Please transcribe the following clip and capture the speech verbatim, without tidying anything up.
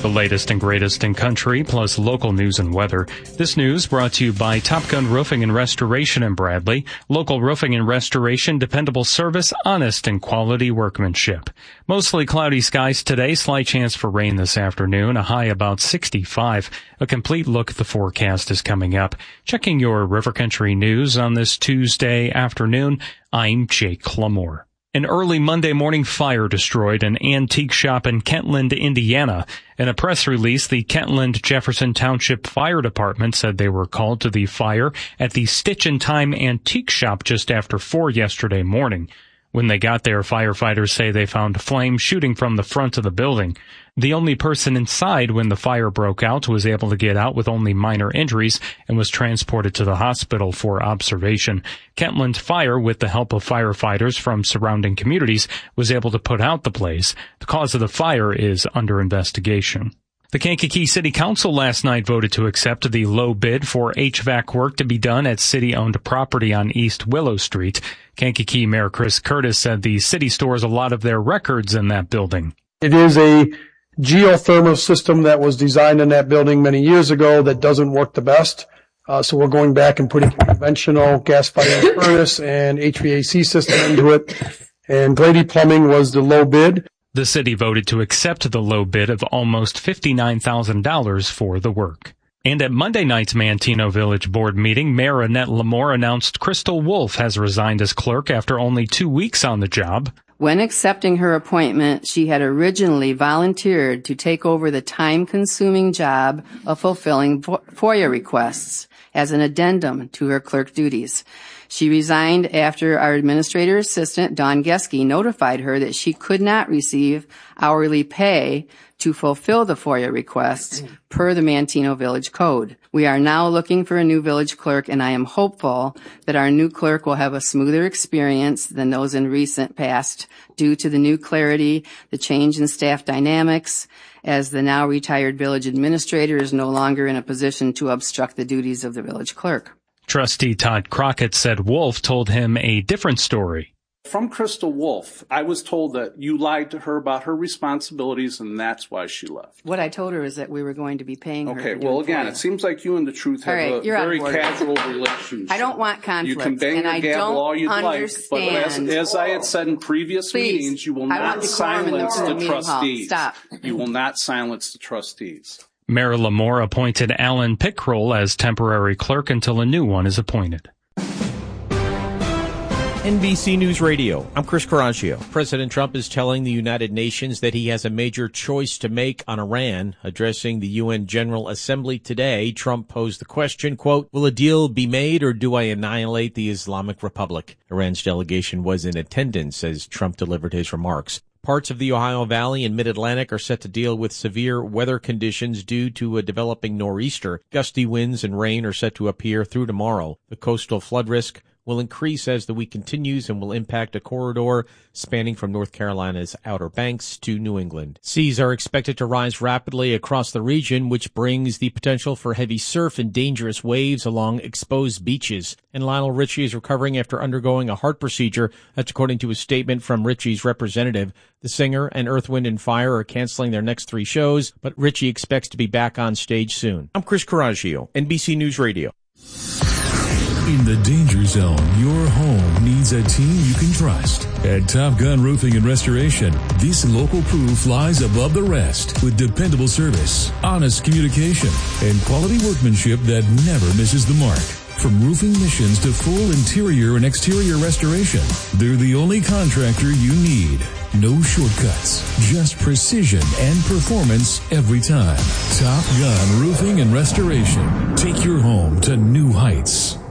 The latest and greatest in country, plus local news and weather. This news brought to you by Top Gun Roofing and Restoration in Bradley. Local roofing and restoration, dependable service, honest and quality workmanship. Mostly cloudy skies today, slight chance for rain this afternoon, a high about sixty-five. A complete look at the forecast is coming up. Checking your River Country news on this Tuesday afternoon, I'm Jake Lamore. An early Monday morning fire destroyed an antique shop in Kentland, Indiana. In a press release, the Kentland Jefferson Township Fire Department said they were called to the fire at the Stitch and Time Antique Shop just after four yesterday morning. When they got there, firefighters say they found flames shooting from the front of the building. The only person inside when the fire broke out was able to get out with only minor injuries and was transported to the hospital for observation. Kentland Fire, with the help of firefighters from surrounding communities, was able to put out the blaze. The cause of the fire is under investigation. The Kankakee City Council last night voted to accept the low bid for H V A C work to be done at city-owned property on East Willow Street. Kankakee Mayor Chris Curtis said the city stores a lot of their records in that building. It is a geothermal system that was designed in that building many years ago that doesn't work the best. Uh, so we're going back and putting a conventional gas-fired furnace and H V A C system into it. And Glady Plumbing was the low bid. The city voted to accept the low bid of almost fifty-nine thousand dollars for the work. And at Monday night's Manteno Village Board meeting, Mayor Annette Lamore announced Crystal Wolf has resigned as clerk after only two weeks on the job. When accepting her appointment, she had originally volunteered to take over the time-consuming job of fulfilling FOIA requests as an addendum to her clerk duties. She resigned after our administrator assistant, Dawn Geske, notified her that she could not receive hourly pay to fulfill the FOIA requests per the Manteno Village Code. We are now looking for a new village clerk, and I am hopeful that our new clerk will have a smoother experience than those in recent past due to the new clarity, the change in staff dynamics, as the now retired village administrator is no longer in a position to obstruct the duties of the village clerk. Trustee Todd Crockett said Wolf told him a different story. From Crystal Wolf, I was told that you lied to her about her responsibilities, and that's why she left. What I told her is that we were going to be paying her. Okay, well, again, it seems like you and the truth have right, a very casual relationship. I don't want conflict. You can bang and your I gavel don't all you'd understand. like, but as, as I had said in previous Please, meetings, you will I not silence the, the trustees. Stop. You will not silence the trustees. Mayor Lamore appointed Alan Pickrell as temporary clerk until a new one is appointed. N B C News Radio, I'm Chris Coraggio. President Trump is telling the United Nations that he has a major choice to make on Iran. Addressing the U N General Assembly today, Trump posed the question, quote, will a deal be made or do I annihilate the Islamic Republic? Iran's delegation was in attendance as Trump delivered his remarks. Parts of the Ohio Valley and Mid-Atlantic are set to deal with severe weather conditions due to a developing nor'easter. Gusty winds and rain are set to appear through tomorrow. The coastal flood risk will increase as the week continues and will impact a corridor spanning from North Carolina's Outer Banks to New England. Seas are expected to rise rapidly across the region, which brings the potential for heavy surf and dangerous waves along exposed beaches. And Lionel Richie is recovering after undergoing a heart procedure. That's according to a statement from Richie's representative. The singer and Earth, Wind and Fire are canceling their next three shows, but Richie expects to be back on stage soon. I'm Chris Coraggio, N B C News Radio. In the danger zone, your home needs a team you can trust. At Top Gun Roofing and Restoration, this local crew flies above the rest with dependable service, honest communication, and quality workmanship that never misses the mark. From roofing missions to full interior and exterior restoration, they're the only contractor you need. No shortcuts, just precision and performance every time. Top Gun Roofing and Restoration. Take your home to new heights.